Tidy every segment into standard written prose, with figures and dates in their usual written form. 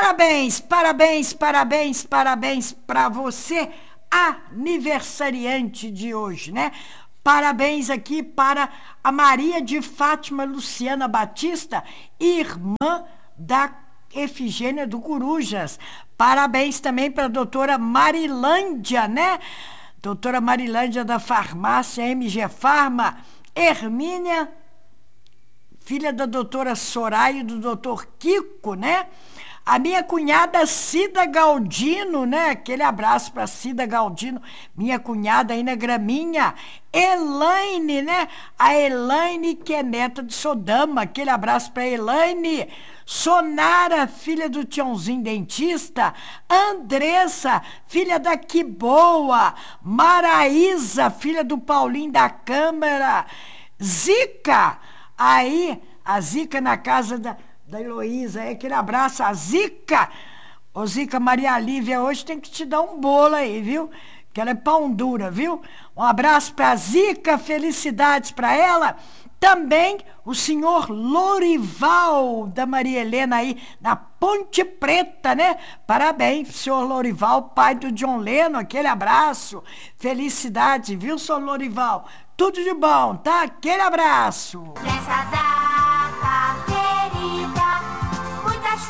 Parabéns, parabéns, parabéns, parabéns para você, aniversariante de hoje, né? Parabéns aqui para a Maria de Fátima Luciana Batista, irmã da Efigênia do Corujas. Parabéns também para a doutora Marilândia, né? Doutora Marilândia da farmácia MG Farma. Hermínia, filha da doutora Soraya e do doutor Kiko, né? A minha cunhada Cida Galdino, né? Aquele abraço para Cida Galdino, minha cunhada aí na Graminha. Elaine, né? A Elaine, que é neta de Sodama, aquele abraço para Elaine. Sonara, filha do Tiãozinho dentista. Andressa, filha da Que Boa. Maraísa, filha do Paulinho da Câmara. Zica, aí, a Zica na casa da Heloísa, aquele abraço, a Zica. Ô Zica, Maria Lívia hoje tem que te dar um bolo aí, viu? Que ela é pão dura, viu? Um abraço para a Zica, felicidades para ela. Também o senhor Lorival, da Maria Helena aí, na Ponte Preta, né? Parabéns, senhor Lorival, pai do John Lennon, aquele abraço. Felicidade, viu, senhor Lorival? Tudo de bom, tá? Aquele abraço. Nessa data querida, muitas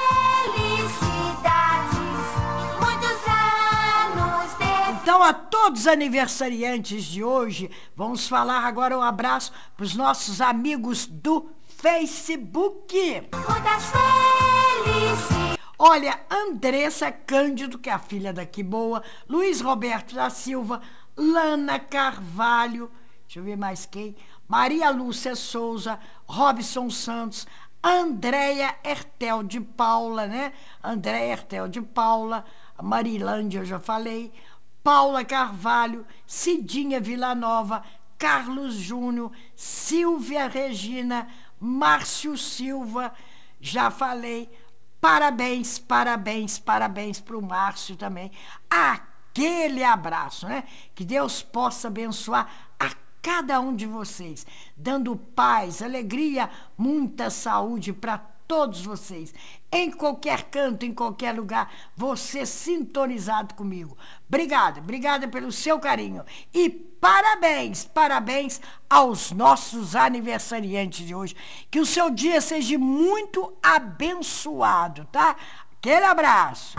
felicidades, muitos anos de... Então, a todos os aniversariantes de hoje, vamos falar agora um abraço para os nossos amigos do Facebook. Muitas felicidades. Olha, Andressa Cândido, que é a filha da Que Boa, Luiz Roberto da Silva, Lana Carvalho, deixa eu ver mais quem, Maria Lúcia Souza, Robson Santos, Andréia Hertel de Paula, né? Andréia Hertel de Paula, Marilândia, eu já falei, Paula Carvalho, Cidinha Villanova, Carlos Júnior, Silvia Regina, Márcio Silva, já falei. Parabéns, parabéns, parabéns para o Márcio também. Aquele abraço, né? Que Deus possa abençoar a cada um de vocês, dando paz, alegria, muita saúde para todos vocês, em qualquer canto, em qualquer lugar, você sintonizado comigo. Obrigada, obrigada pelo seu carinho e parabéns, parabéns aos nossos aniversariantes de hoje. Que o seu dia seja muito abençoado, tá? Aquele abraço.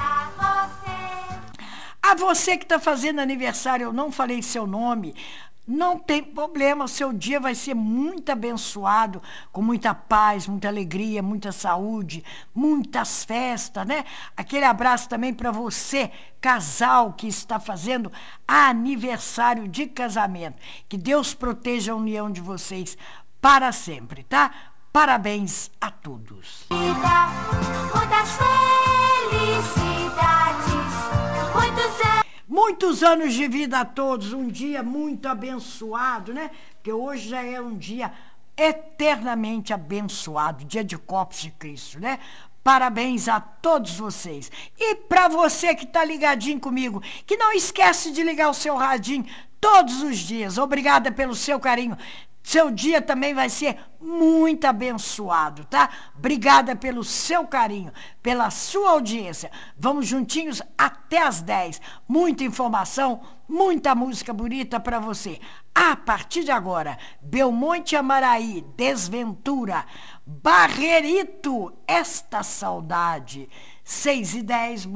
A você que está fazendo aniversário, eu não falei seu nome, não tem problema, o seu dia vai ser muito abençoado, com muita paz, muita alegria, muita saúde, muitas festas, né? Aquele abraço também para você, casal que está fazendo aniversário de casamento. Que Deus proteja a união de vocês para sempre, tá? Parabéns a todos. Muitas felicidades, muitos anos. Muitos anos de vida a todos, um dia muito abençoado, né? Porque hoje já é um dia eternamente abençoado, dia de Corpus de Cristo, né? Parabéns a todos vocês. E para você que está ligadinho comigo, que não esquece de ligar o seu radinho todos os dias. Obrigada pelo seu carinho. Seu dia também vai ser muito abençoado, tá? Obrigada pelo seu carinho, pela sua audiência. Vamos juntinhos até as 10. Muita informação, muita música bonita para você. A partir de agora, Belmonte Amaraí, Desventura, Barrerito, Esta Saudade, 6h10.